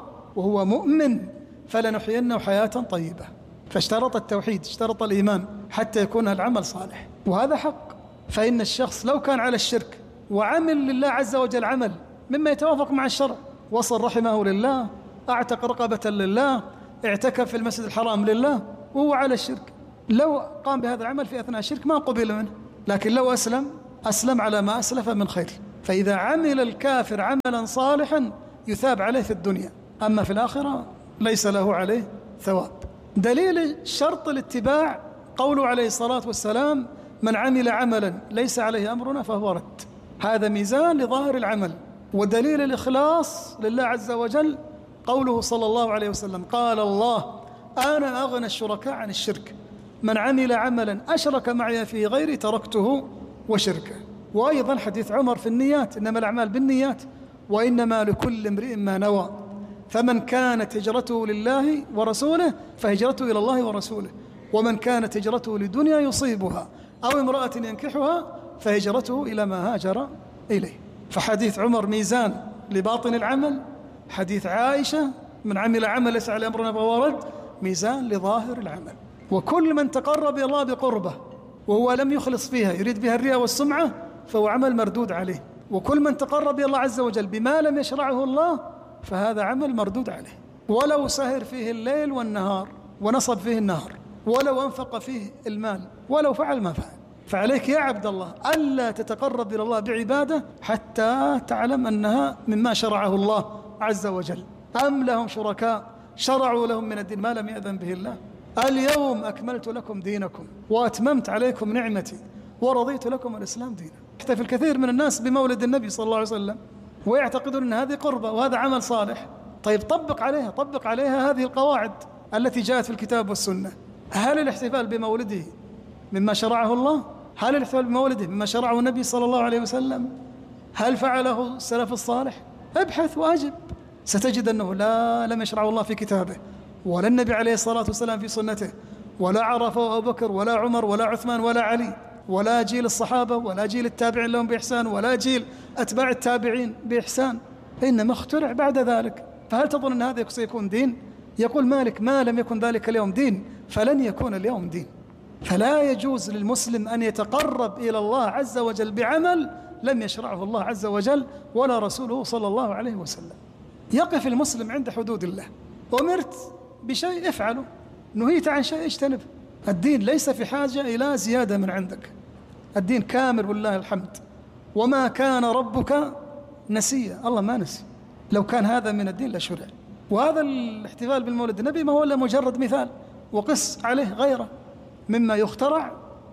وهو مؤمن فلنحيينه حياة طيبة. فاشترط التوحيد، اشترط الإيمان حتى يكون العمل صالح، وهذا حق. فإن الشخص لو كان على الشرك وعمل لله عز وجل عمل مما يتوافق مع الشرع، وصل رحمه لله، أعتق رقبة لله، اعتكف في المسجد الحرام لله وهو على الشرك، لو قام بهذا العمل في أثناء الشرك ما قبل منه. لكن لو أسلم على ما أسلف من خير. فإذا عمل الكافر عملا صالحا يثاب عليه في الدنيا، أما في الآخرة ليس له عليه ثواب. دليل شرط الاتباع قوله عليه الصلاة والسلام: من عمل عملا ليس عليه أمرنا فهو رد. هذا ميزان لظاهر العمل. ودليل الإخلاص لله عز وجل قوله صلى الله عليه وسلم: قال الله: أنا أغنى الشركاء عن الشرك، من عمل عملا أشرك معي فيه غيري تركته وشركه. وأيضا حديث عمر في النيات: إنما الأعمال بالنيات وإنما لكل امرئ ما نوى، فمن كانت هجرته لله ورسوله فهجرته إلى الله ورسوله، ومن كانت هجرته لدنيا يصيبها أو امرأة ينكحها فهجرته إلى ما هاجر إليه. فحديث عمر ميزان لباطن العمل، حديث عائشة: من عمل عمل ليس عليه أمرنا فهو رد، ميزان لظاهر العمل. وكل من تقرب إلى الله بقربه وهو لم يخلص فيها، يريد بها الرياء والسمعة، فهو عمل مردود عليه. وكل من تقرب إلى الله عز وجل بما لم يشرعه الله فهذا عمل مردود عليه. ولو سهر فيه الليل والنهار ونصب فيه النهار، ولو أنفق فيه المال، ولو فعل ما فعل. فعليك يا عبد الله ألا تتقرب إلى الله بعبادة حتى تعلم أنها مما شرعه الله عز وجل. أم لهم شركاء شرعوا لهم من الدين ما لم يأذن به الله. اليوم أكملت لكم دينكم وأتممت عليكم نعمتي ورضيت لكم الإسلام دينا. يحتفل الكثير من الناس بمولد النبي صلى الله عليه وسلم ويعتقدون أن هذه قربة وهذا عمل صالح. طيب طبق عليها هذه القواعد التي جاءت في الكتاب والسنة. هل الاحتفال بمولده مما شرعه الله؟ هل الاحتفال بمولده مما شرعه النبي صلى الله عليه وسلم؟ هل فعله السلف الصالح؟ ابحث وأجب، ستجد أنه لم يشرعه الله في كتابه، ولا النبي عليه الصلاة والسلام في سنته، ولا عرفه أبو بكر ولا عمر ولا عثمان ولا علي، ولا جيل الصحابة ولا جيل التابعين لهم بإحسان، ولا جيل أتباع التابعين بإحسان، إنما اخترع بعد ذلك. فهل تظن أن هذا سيكون دين؟ يقول مالك: ما لم يكن ذلك اليوم دين فلن يكون اليوم دين. فلا يجوز للمسلم أن يتقرب إلى الله عز وجل بعمل لم يشرعه الله عز وجل ولا رسوله صلى الله عليه وسلم. يقف المسلم عند حدود الله. أمرت بشيء افعله، نهيت عن شيء اجتنبه. الدين ليس في حاجة إلى زيادة من عندك، الدين كامل والله الحمد. وما كان ربك نسيا، الله ما نسي، لو كان هذا من الدين لشرع. وهذا الاحتفال بالمولد النبي ما هو إلا مجرد مثال، وقس عليه غيره مما يخترع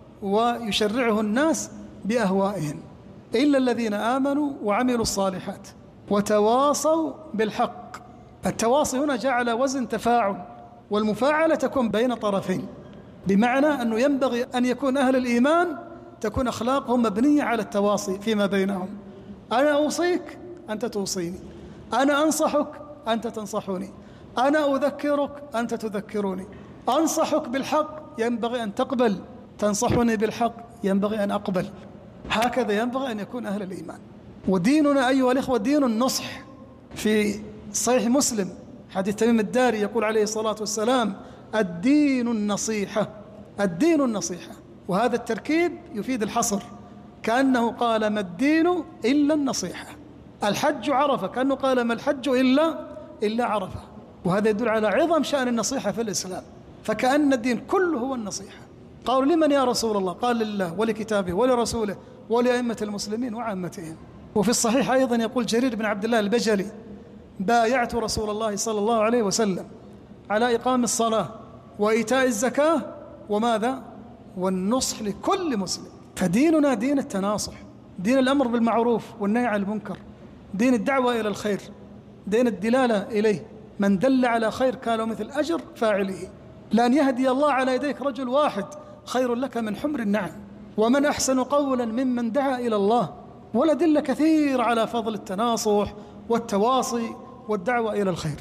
ويشرعه الناس بأهوائهم، إلا الذين آمنوا وعملوا الصالحات وتواصوا بالحق. التواصي هنا جعل وزن تفاعل، والمفاعلة تكون بين طرفين، بمعنى أنه ينبغي أن يكون أهل الإيمان تكون أخلاقهم مبنية على التواصي فيما بينهم. أنا أوصيك أنت توصيني، أنا أنصحك أنت تنصحني، أنا أذكرك أنت تذكرني، أنصحك بالحق ينبغي أن تقبل، تنصحني بالحق ينبغي أن أقبل. هكذا ينبغي أن يكون أهل الإيمان. وديننا أيها الإخوة دين النصح. في صحيح مسلم حديث تميم الداري يقول عليه الصلاة والسلام: الدين النصيحة، الدين النصيحة. وهذا التركيب يفيد الحصر، كأنه قال: ما الدين إلا النصيحة. الحج عرفة، كأنه قال: ما الحج إلا عرفة. وهذا يدل على عظم شأن النصيحة في الإسلام، فكأن الدين كله هو النصيحة. قالوا: لمن يا رسول الله؟ قال: لله ولكتابه ولرسوله ولأئمة المسلمين وعامتهم. وفي الصحيح أيضا يقول جرير بن عبد الله البجلي: بايعت رسول الله صلى الله عليه وسلم على إقام الصلاة وإيتاء الزكاة وماذا؟ والنصح لكل مسلم. فديننا دين التناصح، دين الأمر بالمعروف والنهي عن المنكر، دين الدعوة إلى الخير، دين الدلالة إليه. من دل على خير كان له مثل أجر فاعله. لأن يهدي الله على يديك رجل واحد خير لك من حمر النعم. ومن أحسن قولا ممن دعا إلى الله. والأدلة كثير على فضل التناصح والتواصي والدعوة إلى الخير.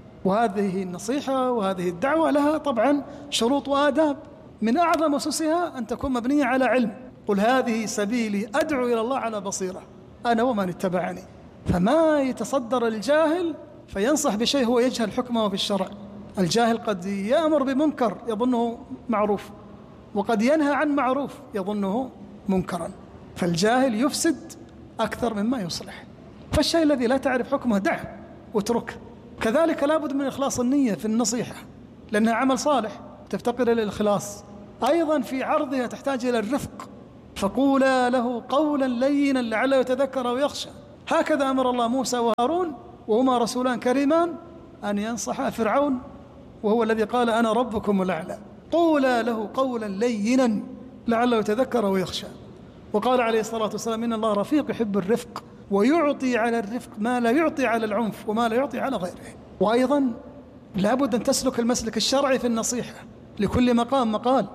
وهذه النصيحة وهذه الدعوة لها طبعا شروط وآداب، من أعظم أسسها أن تكون مبنية على علم. قل هذه سبيلي أدعو إلى الله على بصيرة أنا ومن اتبعني. فما يتصدر الجاهل فينصح بشيء هو يجهل حكمه في الشرع. الجاهل قد يأمر بمنكر يظنه معروف، وقد ينهى عن معروف يظنه منكرا. فالجاهل يفسد أكثر مما يصلح. فالشيء الذي لا تعرف حكمه دعه واتركه. كذلك لابد من إخلاص النية في النصيحة، لأنها عمل صالح تفتقر إلى الإخلاص. أيضا في عرضها تحتاج إلى الرفق، فقولا له قولا لينا لعله يتذكر أو يخشى. هكذا أمر الله موسى وهارون وهما رسولان كريمان أن ينصحا فرعون، وهو الذي قال: أنا ربكم الأعلى. قولا له قولا لينا لعله يتذكر أو يخشى. وقال عليه الصلاة والسلام: إن الله رفيق يحب الرفق، ويعطي على الرفق ما لا يعطي على العنف وما لا يعطي على غيره. وأيضا لابد أن تسلك المسلك الشرعي في النصيحة، لكل مقام مقال.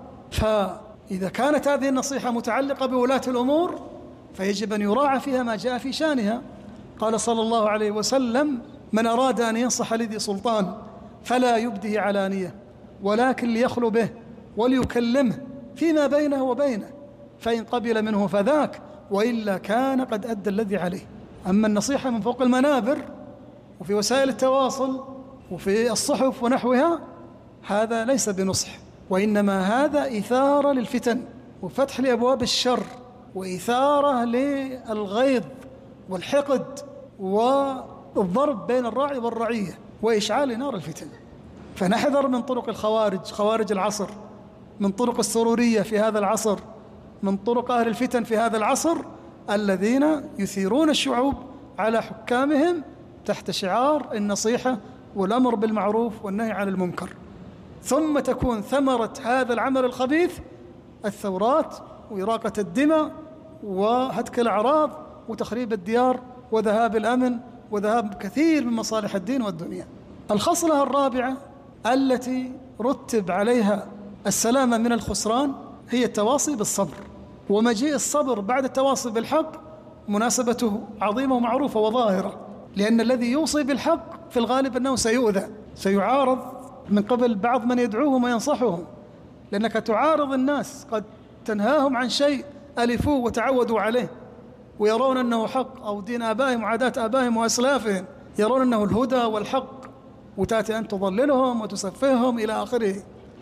فإذا كانت هذه النصيحة متعلقة بولاة الأمور فيجب أن يراعى فيها ما جاء في شانها. قال صلى الله عليه وسلم: من أراد أن ينصح لذي سلطان فلا يبده علانية، ولكن ليخلو به وليكلمه فيما بينه وبينه، فإن قبل منه فذاك، وإلا كان قد أدى الذي عليه. أما النصيحة من فوق المنابر وفي وسائل التواصل وفي الصحف ونحوها هذا ليس بنصح، وإنما هذا إثارة للفتن وفتح لأبواب الشر وإثارة للغيظ والحقد والضرب بين الراعي والرعية وإشعال نار الفتن. فنحذر من طرق الخوارج، خوارج العصر، من طرق السرورية في هذا العصر، من طرق أهل الفتن في هذا العصر الذين يثيرون الشعوب على حكامهم تحت شعار النصيحة والأمر بالمعروف والنهي عن المنكر. ثم تكون ثمرة هذا العمل الخبيث الثورات وإراقة الدماء وهتك الأعراض وتخريب الديار وذهاب الأمن وذهاب كثير من مصالح الدين والدنيا. الخصلة الرابعة التي رتب عليها السلامة من الخسران هي التواصي بالصبر. ومجيء الصبر بعد التواصي بالحق مناسبته عظيمة ومعروفة وظاهرة، لأن الذي يوصي بالحق في الغالب أنه سيؤذى، سيعارض من قبل بعض من يدعوهم وينصحهم، لأنك تعارض الناس، قد تنهاهم عن شيء ألفوه وتعودوا عليه ويرون أنه حق، أو دين آبائهم وعادات آبائهم وأسلافهم، يرون أنه الهدى والحق وتأتي أن تضللهم وتسفههم إلى آخره.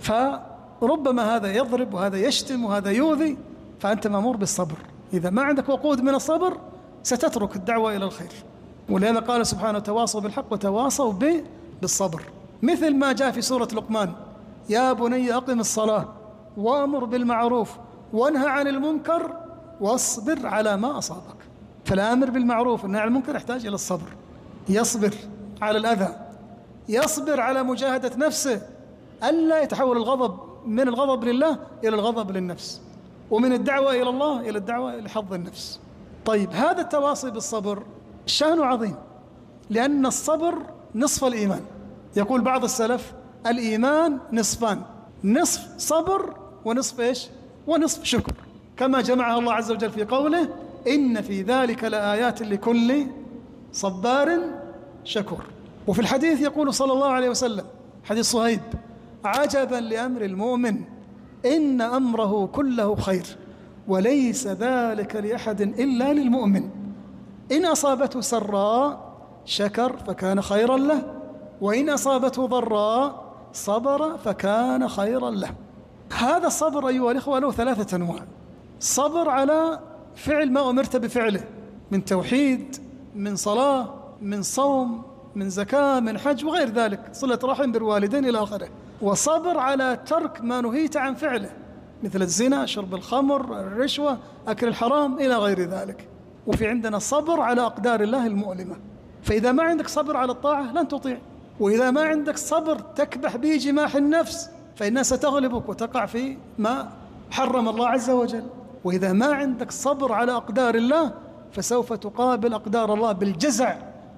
فربما هذا يضرب وهذا يشتم وهذا يؤذي، فأنت مأمور بالصبر. إذا ما عندك وقود من الصبر ستترك الدعوة إلى الخير. ولهذا قال سبحانه: تواصوا بالحق وتواصوا بالصبر، مثل ما جاء في سورة لقمان: يا بني أقم الصلاة وأمر بالمعروف وانهى عن المنكر واصبر على ما أصابك. فالآمر بالمعروف والنهي عن المنكر يحتاج إلى الصبر، يصبر على الأذى، يصبر على مجاهدة نفسه، ألا يتحول الغضب من الغضب لله إلى الغضب للنفس، ومن الدعوة إلى الله إلى الدعوة إلى حظ النفس. طيب، هذا التواصي بالصبر شأنه عظيم، لأن الصبر نصف الإيمان. يقول بعض السلف: الإيمان نصفان، نصف صبر ونصف إيش؟ ونصف شكر، كما جمعها الله عز وجل في قوله: إن في ذلك لآيات لكل صبار شكور. وفي الحديث يقول صلى الله عليه وسلم، حديث صهيب: عجبا لأمر المؤمن إن أمره كله خير وليس ذلك لأحد إلا للمؤمن، إن أصابته سراء شكر فكان خيرا له، وإن أصابته ضراء صبر فكان خيرا له. هذا الصبر أيها الإخوة له 3 أنواع: صبر على فعل ما أمرت بفعله من توحيد، من صلاة، من صوم، من زكاة، من حج وغير ذلك، صلة رحم، بر والدين إلى آخره. وصبر على ترك ما نهيت عن فعله مثل الزنا، شرب الخمر، الرشوة، أكل الحرام إلى غير ذلك. وفي عندنا صبر على أقدار الله المؤلمة. فإذا ما عندك صبر على الطاعة لن تطيع، وإذا ما عندك صبر تكبح به جماح النفس فإنها ستغلبك وتقع في ما حرم الله عز وجل. وإذا ما عندك صبر على أقدار الله فسوف تقابل أقدار الله بالجزع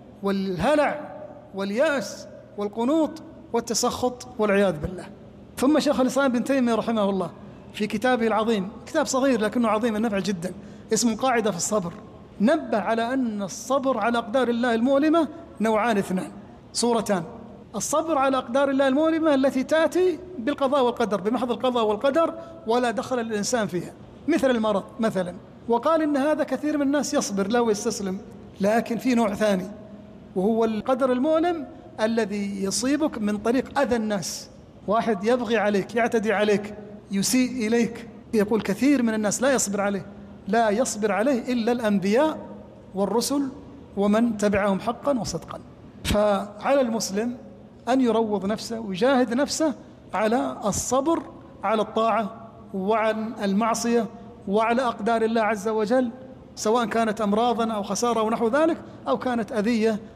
والهلع واليأس والقنوط والتسخط والعياذ بالله. ثم شيخ الإسلام ابن تيمية رحمه الله في كتابه العظيم، كتاب صغير لكنه عظيم النفع جدا، اسمه قاعدة في الصبر، نبه على أن الصبر على أقدار الله المؤلمة نوعان 2، صورتان: الصبر على أقدار الله المؤلمة التي تأتي بالقضاء والقدر، بمحض القضاء والقدر ولا دخل الإنسان فيها، مثل المرض مثلا. وقال إن هذا كثير من الناس يصبر له ويستسلم، لكن في نوع ثاني وهو القدر المؤلم الذي يصيبك من طريق أذى الناس. واحد يبغي عليك، يعتدي عليك، يسيء إليك، يقول كثير من الناس لا يصبر عليه، لا يصبر عليه إلا الأنبياء والرسل ومن تبعهم حقا وصدقا. فعلى المسلم أن يروض نفسه ويجاهد نفسه على الصبر على الطاعة وعن المعصية وعلى أقدار الله عز وجل، سواء كانت أمراضا أو خسارة ونحو ذلك، أو كانت أذية